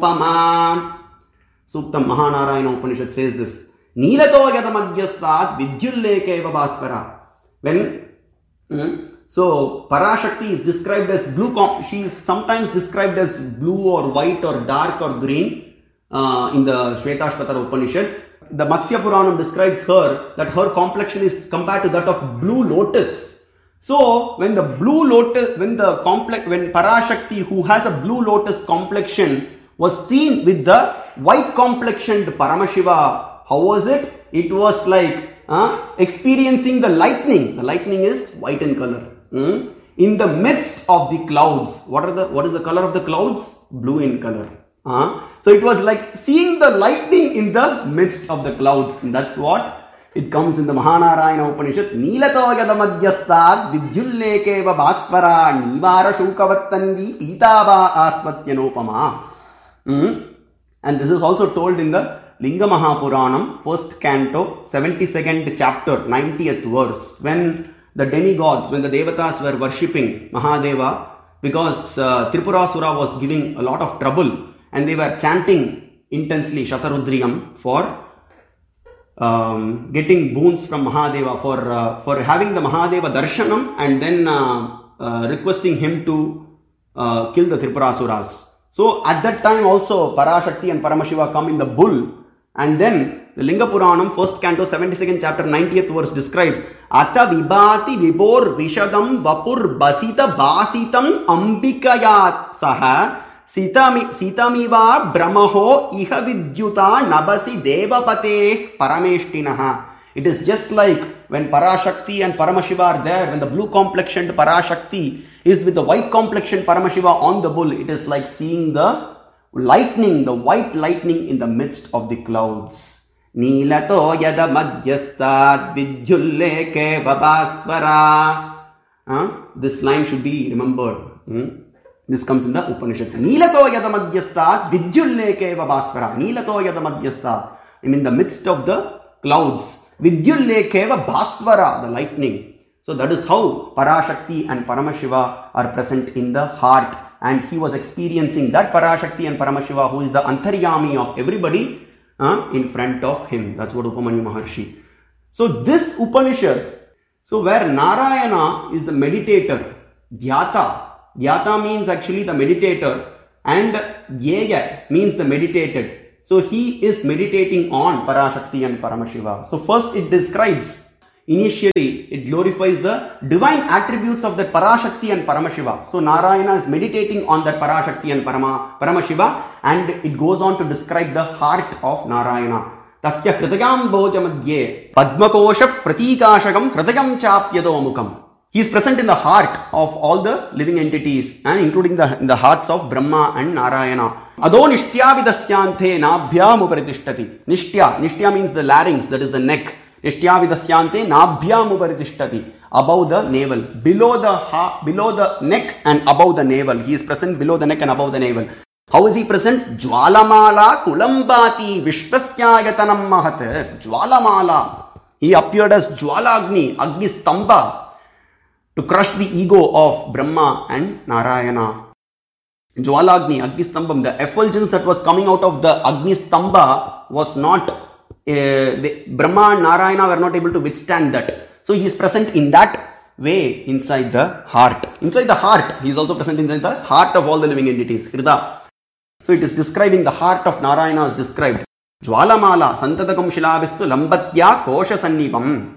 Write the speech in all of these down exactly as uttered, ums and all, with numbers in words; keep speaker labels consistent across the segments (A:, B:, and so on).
A: Nupama. Suktam Mahanarayana Upanishad says this. Nilato Yadamadhyastat Vidyullekeva Bhasvara. When hmm, so Parashakti is described as blue, she is sometimes described as blue or white or dark or green uh, in the Shvetashvatara Upanishad. The Matsya Puranam describes her that her complexion is compared to that of blue lotus. So when the blue lotus, when the complex, when Parashakti who has a blue lotus complexion was seen with the white complexioned Paramashiva, how was it? It was like uh, experiencing the lightning. The lightning is white in color. Hmm? In the midst of the clouds. What are the what is the color of the clouds? Blue in color. Uh, so it was like seeing the lightning in the midst of the clouds. And that's what it comes in the Mahanarayana Upanishad. Nilato yadamadhyastad vidyullekeva bhasvara nivara shukavatanvi pitava asvatyanopama. Mm. And this is also told in the Linga Mahapuranam, first canto, seventy-second chapter, ninetieth verse. When the demigods, when the devatas were worshipping Mahadeva, because uh, Tripurasura was giving a lot of trouble, and they were chanting intensely Shatarudriyam for um, getting boons from Mahadeva, for uh, for having the Mahadeva darshanam, and then uh, uh, requesting him to uh, kill the Tripurasuras. So at that time also Parashakti and Paramashiva come in the bull, and then the Linga Puranam, first canto, seventy-second chapter, ninetieth verse describes Ata vibhati vibor vishadam vapur basita basitam ambikayat saha Sitami, Sitamiva Brahmaho Iha Vidyuta Nabasi Devapate Parameshtinaha. It is just like when Parashakti and Paramashiva are there, when the blue complexioned Parashakti is with the white complexioned Paramashiva on the bull. It is like seeing the lightning, the white lightning in the midst of the clouds. Nilato Yada Madhyastad Vidyulleke Babasvara. Uh, this line should be remembered. Hmm? This comes in the Upanishads. Nilato yadamadhyasthat vidyullekeva bhasvara. Nilato yadamadhyasthat. In the midst of the clouds. Vidyullekeva bhasvara. The lightning. So that is how Parashakti and Paramashiva are present in the heart. And he was experiencing that Parashakti and Paramashiva, who is the Antaryami of everybody, uh, in front of him. That's what Upamanyu Maharshi. So this Upanishad, so where Narayana is the meditator, Dhyata. Dhyata means actually the meditator, and Yeya means the meditated. So he is meditating on Parashakti and Paramashiva. So first it describes, initially it glorifies the divine attributes of that Parashakti and Paramashiva. So Narayana is meditating on that Parashakti and Parama, Paramashiva, and it goes on to describe the heart of Narayana. Tasya hridayam bhoja madhye padmakosha pratikashagam hridayam chapyadomukam. He is present in the heart of all the living entities, and including the, in the hearts of Brahma and Narayana. Ado nishtya vidasyante nabhyam uparitishthati. Nishtya. Nishtya means the larynx, that is the neck. Nishtya vidasyante nabhyam uparitishthati. Above the navel. Below the ha, below the neck and above the navel. He is present below the neck and above the navel. How is he present? Jwalamala kulambati vishwasyayatanam mahat. Jwalamala. He appeared as Jwalagni, Agni Stamba, to crush the ego of Brahma and Narayana. Jwalagni, Agni Stambam, the effulgence that was coming out of the Agni Stamba was not, uh, the Brahma and Narayana were not able to withstand that. So he is present in that way inside the heart. Inside the heart, he is also present inside the heart of all the living entities. Hrida. So it is describing the heart of Narayana is described. Jwalamala, Santatakam Shilavistu Lambatya Kosha Sannipam.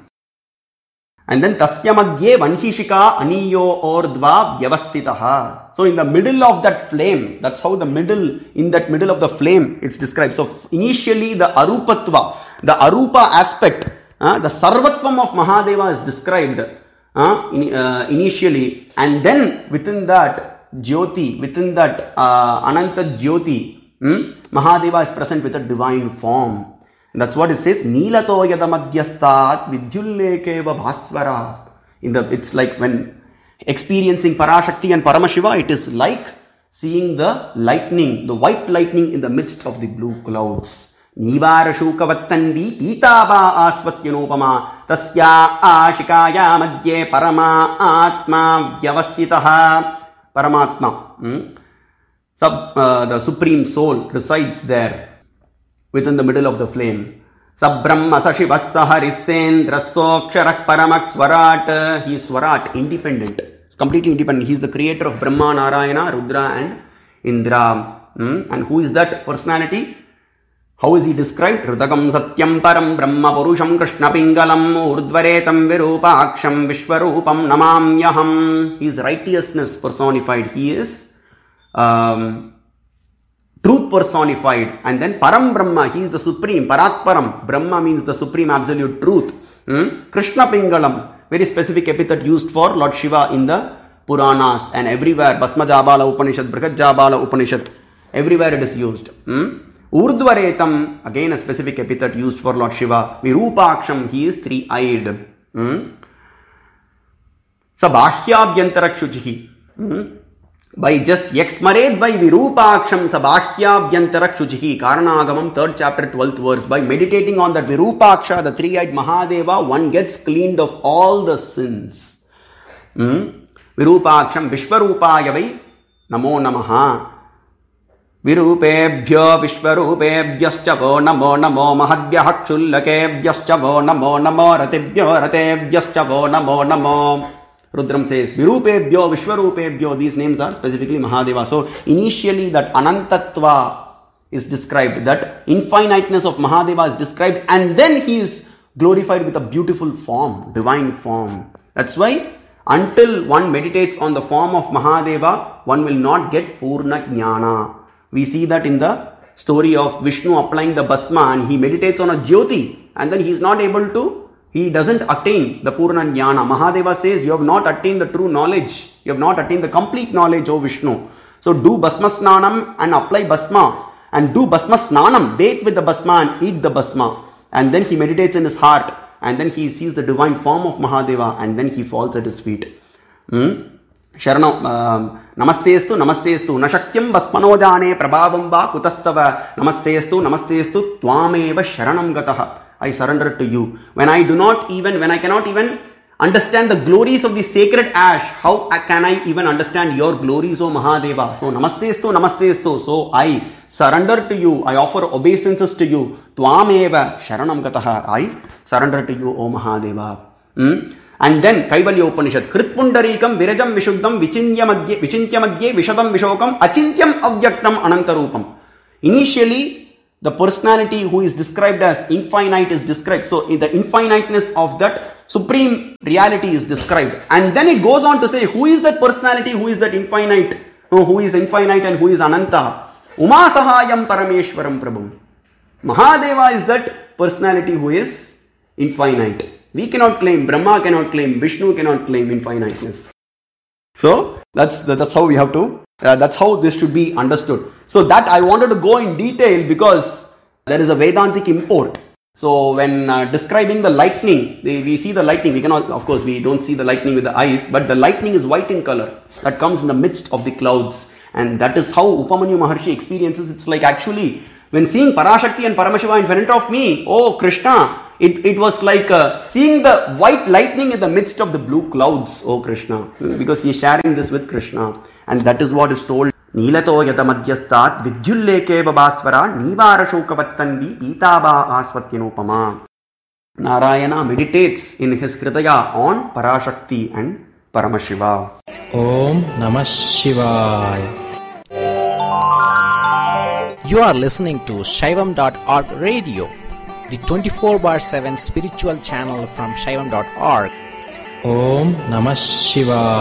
A: And then Tasya Madhye Vanhishika Aniyo Ordva Vyavastitaha. So in the middle of that flame, that's how the middle, in that middle of the flame, it's described. So initially the Arupatva, the Arupa aspect, uh, the Sarvatvam of Mahadeva is described uh, in, uh, initially. And then within that Jyoti, within that uh, Ananta Jyoti, hmm, Mahadeva is present with a divine form. That's what it says. Nilato yadamadhyasthat vidyullekeva bhasvara. In the, it's like when experiencing Parashakti and Paramashiva, it is like seeing the lightning, the white lightning in the midst of the blue clouds. Nivara shukavatanvi pitava asvatyanopama tasya ashikaya madhye parama atma vyavastitaha. Paramatma. Hmm? Sub, uh, the Supreme Soul resides there within the middle of the flame. Sabrahma Sashivas Saharisendra Soksharak Paramak Swarat. He is Swarat, independent. It's completely independent. He is the creator of Brahma, Narayana, Rudra and Indra. Hmm? And who is that personality? How is he described? Hrudagam Satyam Param Brahma Purusham Krishna Pingalam Urdvaretam Virupaksham Vishwarupam Namamyaham. He is righteousness personified. He is um, truth personified. And then Param Brahma, he is the supreme. Paratparam. Brahma means the supreme absolute truth. Hmm? Krishna Pingalam, very specific epithet used for Lord Shiva in the Puranas and everywhere. Bhasmajabala Upanishad, Brihajabala Upanishad, everywhere it is used. Hmm? Urdvaretam, again a specific epithet used for Lord Shiva. Virupaksham, he is three-eyed. Hmm? Sabhahyabhyantarakshuchihi. Hmm? By just Yaksmared by Virupaksham Sabhahyabhyantarakshuchihi. Karanagamam, third chapter, twelfth verse. By meditating on that Virupaksha, the three-eyed Mahadeva, one gets cleaned of all the sins. Hmm? Virupaksham Vishwarupayavai Namo Namaha. Virupebhyo Vishwarupebhyascha vo namo namo mahadvyah kshullakebhyascha vo namo namo ratibhyo ratebhyascha vo namo namo. Rudram says, Virupebhyo Vishwarupebhyo, these names are specifically Mahadeva. So initially that Anantatva is described, that infiniteness of Mahadeva is described, and then he is glorified with a beautiful form, divine form. That's why until one meditates on the form of Mahadeva, one will not get Purna Jnana. We see that in the story of Vishnu applying the Bhasma, and he meditates on a Jyoti, and then he is not able to, he doesn't attain the Purna Jnana. Mahadeva says, you have not attained the true knowledge. You have not attained the complete knowledge, O Vishnu. So do Bhasma Snanam and apply Bhasma, and do Bhasma Snanam, bathe with the Bhasma and eat the Bhasma. And then he meditates in his heart, and then he sees the divine form of Mahadeva, and then he falls at his feet. Hmm? Sharanam, uh, Namastestu, Namastestu, Nashakyam Basmanojane Prabhavam Va Kutastava, Namastestu, Namastestu, Tvameva Sharanam Gataha. I surrender to you. When I do not even, when I cannot even understand the glories of the sacred ash, how can I even understand your glories, O Mahadeva? So, Namastestu, Namastestu. So, I surrender to you. I offer obeisances to you. Tvameva Sharanam Gataha. I surrender to you, O Mahadeva. Hmm? And then Kaivalya Upanishad, Kritpundarikam Virajam Vishuddham Vichintya Madhye Vichintya Madhye Vishadam Vishokam Achintyam Avyaktam Anantarupam. Initially, the personality who is described as infinite is described. So, the infiniteness of that supreme reality is described. And then it goes on to say, who is that personality, who is that infinite, no, who is infinite and who is Ananta? Uma Sahayam Parameshwaram Prabhum. Mahadeva is that personality who is infinite. We cannot claim, Brahma cannot claim, Vishnu cannot claim infiniteness. So, that's, that's how we have to, uh, that's how this should be understood. So that I wanted to go in detail because there is a Vedantic import. So when uh, describing the lightning, they, we see the lightning, we cannot, of course we don't see the lightning with the eyes, but the lightning is white in color. That comes in the midst of the clouds. And that is how Upamanyu Maharshi experiences. It's like actually, when seeing Parashakti and Paramashiva in front of me, oh Krishna, It, it was like uh, seeing the white lightning in the midst of the blue clouds, oh Krishna. Because he is sharing this with Krishna. And that is what is told. Nilato yata madhyastat vidyulleke babasvara nivara shokavatanvi pitaba asvatyanopama. Narayana meditates in his Kritaya on Parashakti and Paramashiva.
B: Om Namah Shivaya. You are listening to Shaivam dot org radio, the twenty-four bar seven spiritual channel from Shaivam dot org. Om Namah Shivaya.